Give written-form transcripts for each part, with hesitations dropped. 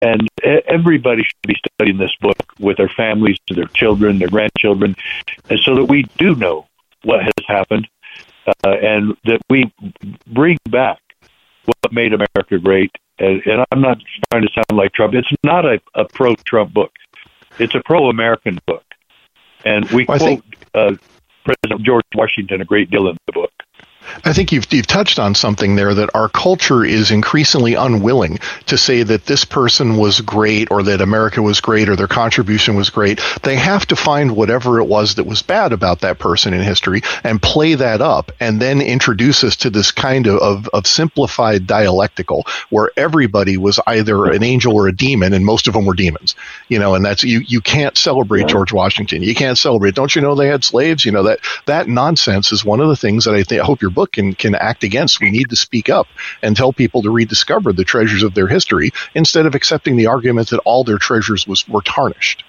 And everybody should be studying this book with their families, their children, their grandchildren, and so that we do know what has happened, and that we bring back what made America great. And I'm not trying to sound like Trump. It's not a pro-Trump book. It's a pro-American book. And we quote President George Washington a great deal in the book. I think you've touched on something there, that our culture is increasingly unwilling to say that this person was great or that America was great or their contribution was great. They have to find whatever it was that was bad about that person in history and play that up and then introduce us to this kind of simplified dialectical where everybody was either an angel or a demon, and most of them were demons. And that's you can't celebrate George Washington. You can't celebrate. Don't you know they had slaves? That nonsense is one of the things that I hope your book can act against. We need to speak up and tell people to rediscover the treasures of their history instead of accepting the argument that all their treasures were tarnished.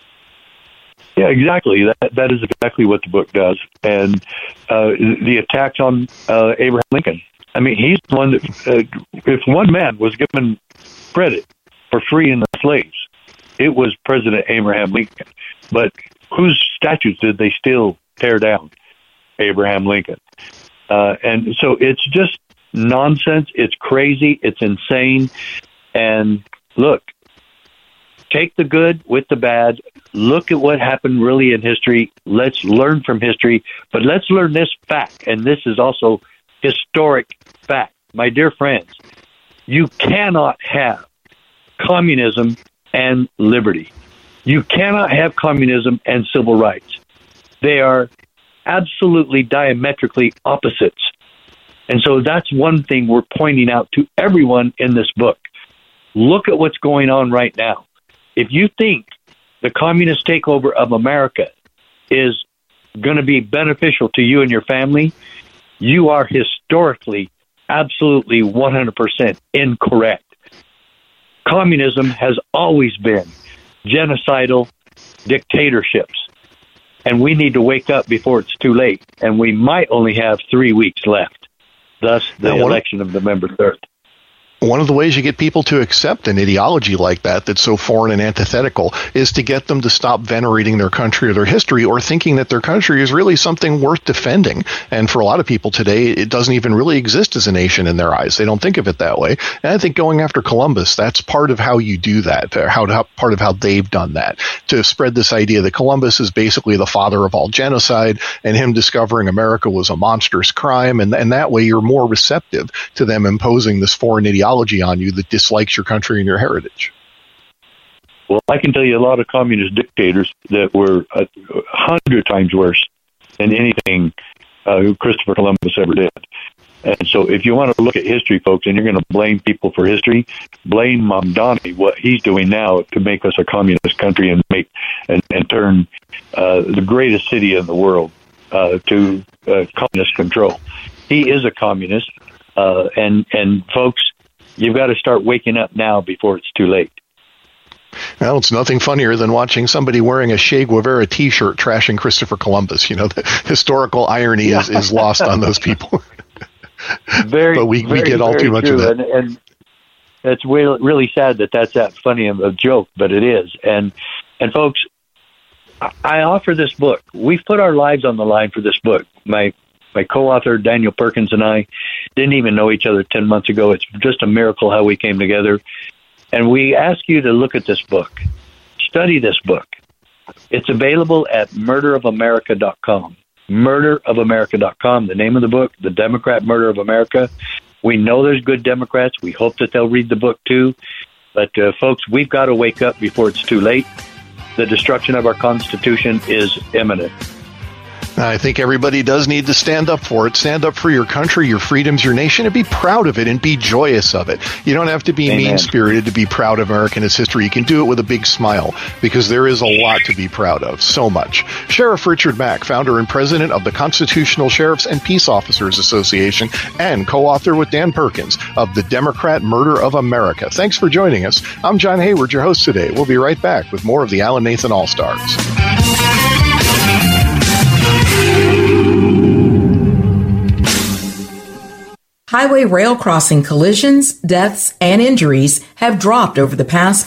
Yeah, exactly. That is exactly what the book does. And the attacks on Abraham Lincoln. I mean, he's the one that, if one man was given credit for freeing the slaves, it was President Abraham Lincoln. But whose statues did they still tear down? Abraham Lincoln. And so it's just nonsense. It's crazy. It's insane. And look, take the good with the bad. Look at what happened really in history. Let's learn from history, but let's learn this fact. And this is also historic fact. My dear friends, you cannot have communism and liberty. You cannot have communism and civil rights. They are absolutely diametrically opposites. And so that's one thing we're pointing out to everyone in this book. Look at what's going on right now. If you think the communist takeover of America is going to be beneficial to you and your family, you are historically absolutely 100% incorrect. Communism has always been genocidal dictatorships. And we need to wake up before it's too late. And we might only have 3 weeks left. Thus, the election of November 3rd. One of the ways you get people to accept an ideology like that that's so foreign and antithetical is to get them to stop venerating their country or their history or thinking that their country is really something worth defending. And for a lot of people today, it doesn't even really exist as a nation in their eyes. They don't think of it that way. And I think going after Columbus, that's part of how you do that, part of how they've done that, to spread this idea that Columbus is basically the father of all genocide and him discovering America was a monstrous crime. And that way you're more receptive to them imposing this foreign ideology on you that dislikes your country and your heritage. Well, I can tell you a lot of communist dictators that were 100 times worse than anything Christopher Columbus ever did. And so if you want to look at history, folks, and you're going to blame people for history, blame Mamdani, what he's doing now to make us a communist country and turn the greatest city in the world to communist control. He is a communist, and folks, you've got to start waking up now before it's too late. Well, it's nothing funnier than watching somebody wearing a Che Guevara T-shirt trashing Christopher Columbus. The historical irony is lost on those people. But we get all too much of that. And it's really sad that that's that funny of a joke, but it is. And folks, I offer this book. We've put our lives on the line for this book. My co-author, Daniel Perkins, and I didn't even know each other 10 months ago. It's just a miracle how we came together. And we ask you to look at this book. Study this book. It's available at murderofamerica.com. Murderofamerica.com, the name of the book, The Democrat Murder of America. We know there's good Democrats. We hope that they'll read the book too. But folks, we've got to wake up before it's too late. The destruction of our Constitution is imminent. I think everybody does need to stand up for it. Stand up for your country, your freedoms, your nation, and be proud of it and be joyous of it. You don't have to be mean-spirited to be proud of American history. You can do it with a big smile because there is a lot to be proud of, so much. Sheriff Richard Mack, founder and president of the Constitutional Sheriffs and Peace Officers Association and co-author with Dan Perkins of The Democrat Murder of America. Thanks for joining us. I'm John Hayward, your host today. We'll be right back with more of the Alan Nathan All-Stars. Highway rail crossing collisions, deaths, and injuries have dropped over the past